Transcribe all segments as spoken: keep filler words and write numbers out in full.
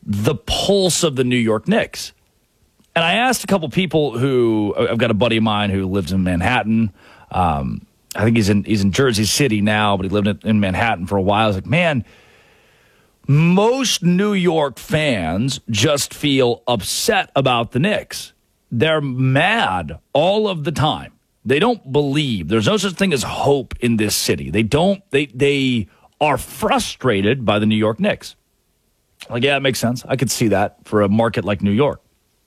the pulse of the New York Knicks. And I asked a couple people who, I've got a buddy of mine who lives in Manhattan. Um, I think he's in he's in Jersey City now, but he lived in, in Manhattan for a while. I was like, man, most New York fans just feel upset about the Knicks. They're mad all of the time. They don't believe. There's no such thing as hope in this city. They don't, they, they are frustrated by the New York Knicks. Like, yeah, it makes sense. I could see that for a market like New York.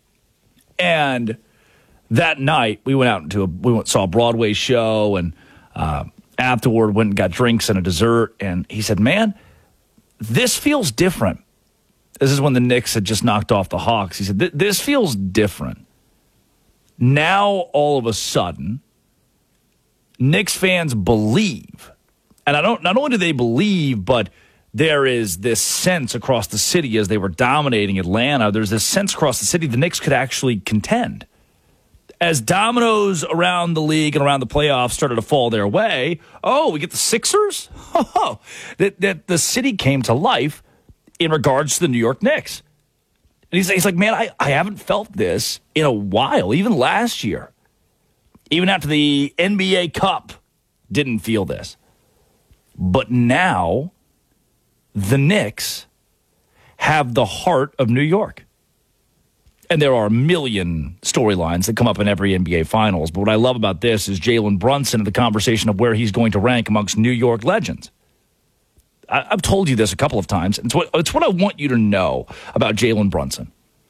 And that night, we went out into a, we went, saw a Broadway show, and uh, afterward went and got drinks and a dessert. And he said, man, this feels different. This is when the Knicks had just knocked off the Hawks. He said, this feels different. Now, all of a sudden, Knicks fans believe. And I don't, not only do they believe, but there is this sense across the city as they were dominating Atlanta. There's this sense across the city the Knicks could actually contend. As dominoes around the league and around the playoffs started to fall their way, oh, we get the Sixers? Oh, that, that the city came to life in regards to the New York Knicks. And he's, he's like, man, I, I haven't felt this in a while, even last year. Even after the N B A Cup, didn't feel this. But now, the Knicks have the heart of New York. And there are a million storylines that come up in every N B A Finals. But what I love about this is Jalen Brunson and the conversation of where he's going to rank amongst New York legends. I, I've told you this a couple of times. It's what, it's what I want you to know about Jalen Brunson.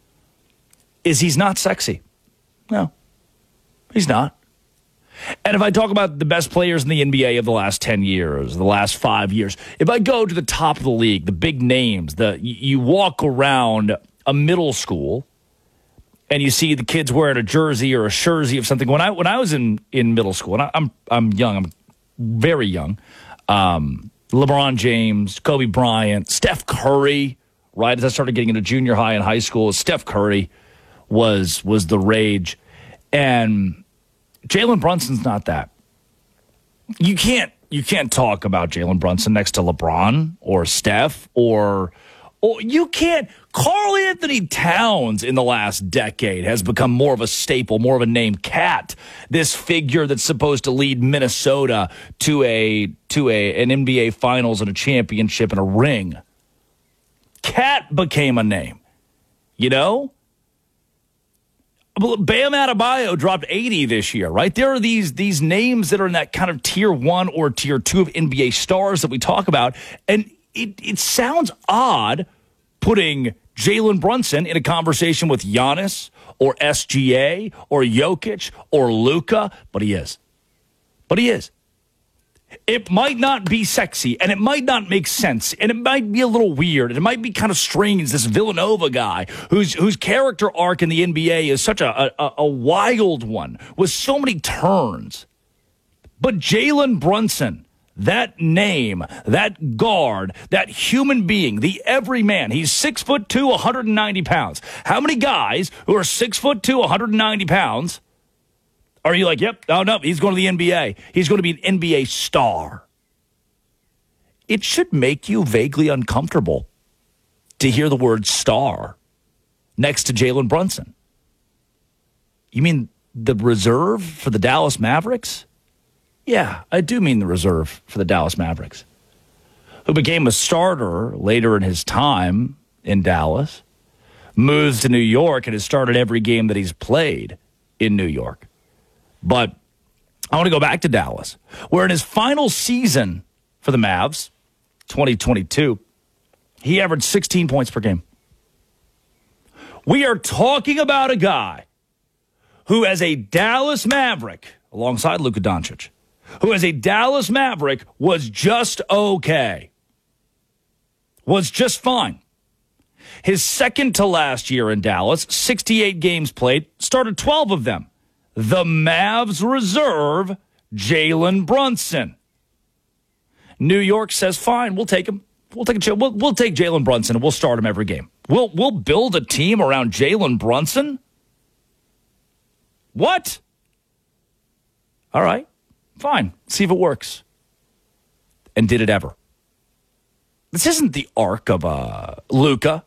Is he's not sexy. No, he's not. And if I talk about the best players in the N B A of the last ten years, the last five years, if I go to the top of the league, the big names, the you walk around a middle school and you see the kids wearing a jersey or a jersey of something. When I when I was in, in middle school, and I, I'm I'm young, I'm very young. Um, LeBron James, Kobe Bryant, Steph Curry. Right as I started getting into junior high and high school, Steph Curry was was the rage, and Jalen Brunson's not that. You can't you can't talk about Jalen Brunson next to LeBron or Steph or or you can't. Karl Anthony Towns in the last decade has become more of a staple, more of a name. Cat, this figure that's supposed to lead Minnesota to a to a an N B A Finals and a championship and a ring. Cat became a name, you know. Bam Adebayo dropped eighty this year, right? There are these these names that are in that kind of tier one or tier two of N B A stars that we talk about, and it, it sounds odd putting Jalen Brunson in a conversation with Giannis or S G A or Jokic or Luka, but he is. But he is. It might not be sexy, and it might not make sense, and it might be a little weird, and it might be kind of strange, this Villanova guy whose whose character arc in the N B A is such a, a, a wild one with so many turns. But Jalen Brunson, that name, that guard, that human being, the everyman, he's six foot two, one hundred ninety pounds. How many guys who are six foot two, one hundred ninety pounds are you like, yep, oh, no, he's going to the N B A. He's going to be an N B A star. It should make you vaguely uncomfortable to hear the word star next to Jalen Brunson. You mean the reserve for the Dallas Mavericks? Yeah, I do mean the reserve for the Dallas Mavericks, who became a starter later in his time in Dallas, moves to New York, and has started every game that he's played in New York. But I want to go back to Dallas, where in his final season for the Mavs, twenty twenty-two, he averaged sixteen points per game. We are talking about a guy who, as a Dallas Maverick, alongside Luka Doncic, who as a Dallas Maverick was just okay, was just fine. His second to last year in Dallas, sixty-eight games played, started twelve of them. The Mavs reserve, Jalen Brunson. New York says, fine, we'll take him. We'll take a, we'll, we'll take Jalen Brunson and we'll start him every game. We'll we'll build a team around Jalen Brunson? What? All right, fine. See if it works. And did it ever? This isn't the arc of uh, Luka.